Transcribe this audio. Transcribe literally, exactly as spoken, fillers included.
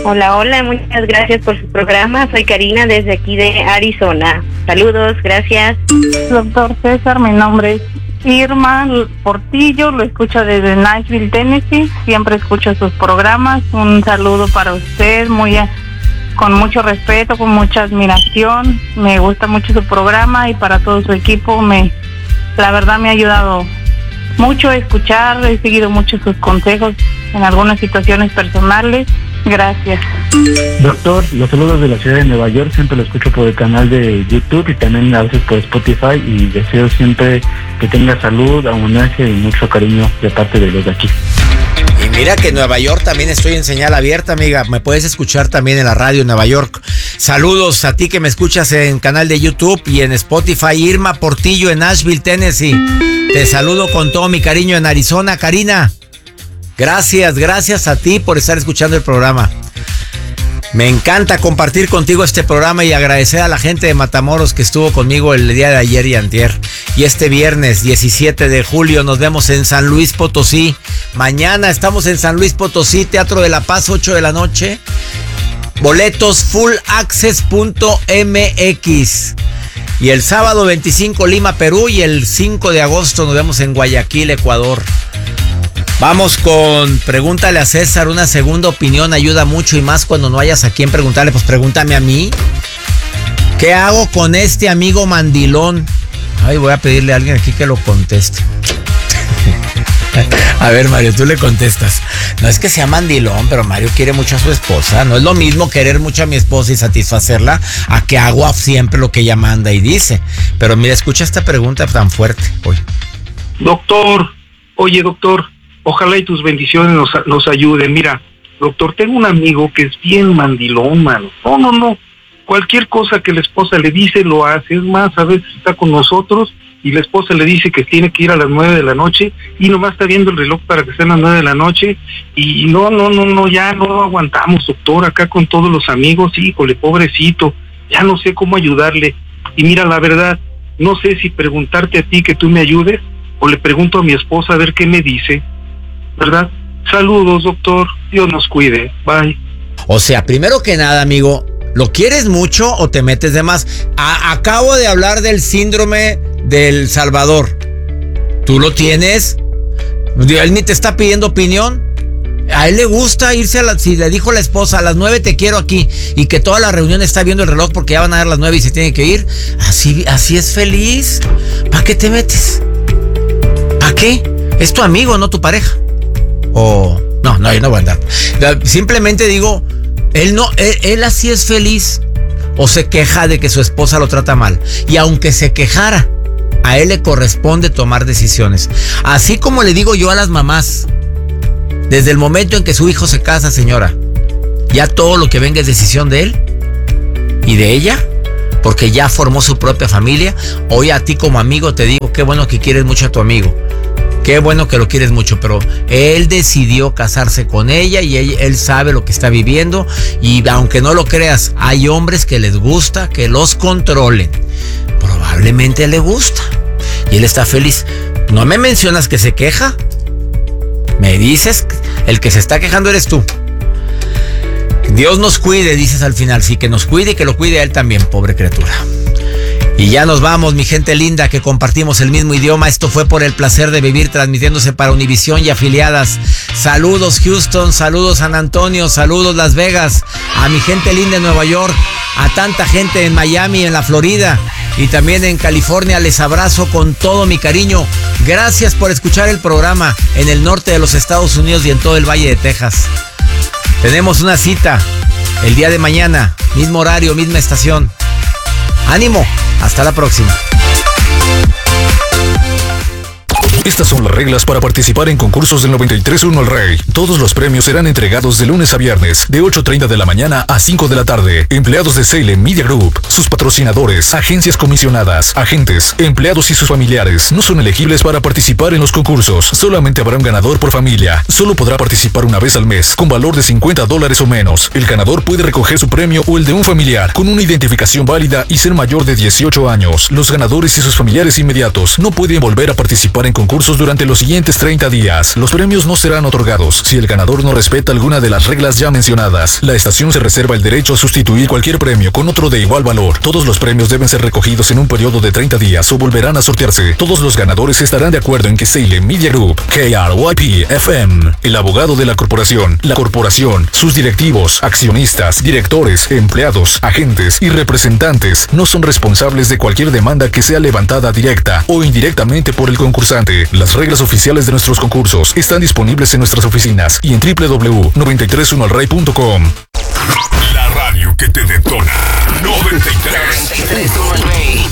Hola, hola, muchas gracias por su programa. Soy Karina desde aquí de Arizona. Saludos, gracias. Doctor César, mi nombre es Irma Portillo, lo escucho desde Nashville, Tennessee. Siempre escucho sus programas. Un saludo para usted, muy con mucho respeto, con mucha admiración. Me gusta mucho su programa y para todo su equipo. Me, la verdad me ha ayudado mucho a escuchar. He seguido mucho sus consejos en algunas situaciones personales. Gracias. Doctor, los saludos de la ciudad de Nueva York, siempre lo escucho por el canal de YouTube y también a veces por Spotify, y deseo siempre que tenga salud, abundancia y mucho cariño de parte de los de aquí. Y mira que en Nueva York también estoy en señal abierta, amiga. Me puedes escuchar también en la radio en Nueva York. Saludos a ti que me escuchas en canal de YouTube y en Spotify. Irma Portillo en Nashville, Tennessee. Te saludo con todo mi cariño en Arizona. Karina, gracias, gracias a ti por estar escuchando el programa. Me encanta compartir contigo este programa y agradecer a la gente de Matamoros que estuvo conmigo el día de ayer y antier. Y este viernes diecisiete de julio nos vemos en San Luis Potosí. Mañana estamos en San Luis Potosí, Teatro de la Paz, ocho de la noche. Boletos full access punto m x. Y el sábado veinticinco Lima, Perú, y el cinco de agosto nos vemos en Guayaquil, Ecuador. Vamos con Pregúntale a César, una segunda opinión ayuda mucho, y más cuando no hayas a quién preguntarle. Pues pregúntame a mí. ¿Qué hago con este amigo mandilón? Ay, voy a pedirle a alguien aquí que lo conteste. A ver, Mario, tú le contestas. No es que sea mandilón, pero Mario quiere mucho a su esposa. No es lo mismo querer mucho a mi esposa y satisfacerla a que hago siempre lo que ella manda y dice. Pero mira, escucha esta pregunta tan fuerte hoy. Doctor, oye doctor, ojalá y tus bendiciones nos, nos ayuden. Mira, doctor, tengo un amigo que es bien mandilón, mano. No, no, no. Cualquier cosa que la esposa le dice, lo hace. Es más, a veces está con nosotros y la esposa le dice que tiene que ir a las nueve de la noche y nomás está viendo el reloj para que sean las nueve de la noche. Y no, no, no, no, ya no aguantamos, doctor, acá con todos los amigos. Híjole, pobrecito, ya no sé cómo ayudarle. Y mira, la verdad, no sé si preguntarte a ti que tú me ayudes o le pregunto a mi esposa a ver qué me dice, ¿verdad? Saludos, doctor, Dios nos cuide, bye. O sea, primero que nada, amigo, ¿lo quieres mucho o te metes de más? A- acabo de hablar del síndrome del Salvador. ¿Tú lo tienes? Él ni te está pidiendo opinión. A él le gusta irse a la... Si le dijo la esposa, a las nueve te quiero aquí, y que toda la reunión está viendo el reloj porque ya van a dar las nueve y se tiene que ir, así, así es feliz. ¿Para qué te metes? ¿Para qué? Es tu amigo, no tu pareja. O... No, no, yo no voy a andar. Simplemente digo, él no, él, él así es feliz. O se queja de que su esposa lo trata mal. Y aunque se quejara, a él le corresponde tomar decisiones. Así como le digo yo a las mamás, desde el momento en que su hijo se casa, señora, ya todo lo que venga es decisión de él y de ella, porque ya formó su propia familia. Hoy a ti como amigo te digo, qué bueno que quieres mucho a tu amigo. Qué bueno que lo quieres mucho, pero él decidió casarse con ella y él, él sabe lo que está viviendo. Y aunque no lo creas, hay hombres que les gusta que los controlen. Probablemente le gusta y él está feliz. ¿No me mencionas que se queja? Me dices, el que se está quejando eres tú. Dios nos cuide, dices al final. Sí, que nos cuide y que lo cuide a él también, pobre criatura. Y ya nos vamos, mi gente linda, que compartimos el mismo idioma. Esto fue Por el Placer de Vivir, transmitiéndose para Univisión y afiliadas. Saludos Houston, saludos San Antonio, saludos Las Vegas, a mi gente linda en Nueva York, a tanta gente en Miami, en la Florida y también en California. Les abrazo con todo mi cariño. Gracias por escuchar el programa en el norte de los Estados Unidos y en todo el Valle de Texas. Tenemos una cita el día de mañana, mismo horario, misma estación. ¡Ánimo! Hasta la próxima. Estas son las reglas para participar en concursos del noventa y tres punto uno El Rey. Todos los premios serán entregados de lunes a viernes, de ocho treinta de la mañana a cinco de la tarde. Empleados de Salem Media Group, sus patrocinadores, agencias comisionadas, agentes, empleados y sus familiares no son elegibles para participar en los concursos. Solamente habrá un ganador por familia. Solo podrá participar una vez al mes, con valor de cincuenta dólares o menos. El ganador puede recoger su premio o el de un familiar, con una identificación válida y ser mayor de dieciocho años. Los ganadores y sus familiares inmediatos no pueden volver a participar en concursos concursos durante los siguientes treinta días. Los premios no serán otorgados si el ganador no respeta alguna de las reglas ya mencionadas. La estación se reserva el derecho a sustituir cualquier premio con otro de igual valor. Todos los premios deben ser recogidos en un periodo de treinta días o volverán a sortearse. Todos los ganadores estarán de acuerdo en que Salem Media Group, K R Y P F M, el abogado de la corporación, la corporación, sus directivos, accionistas, directores, empleados, agentes y representantes no son responsables de cualquier demanda que sea levantada directa o indirectamente por el concursante. Las reglas oficiales de nuestros concursos están disponibles en nuestras oficinas y en w w w punto noventa y tres uno al rey punto com. La radio que te detona. noventa y tres.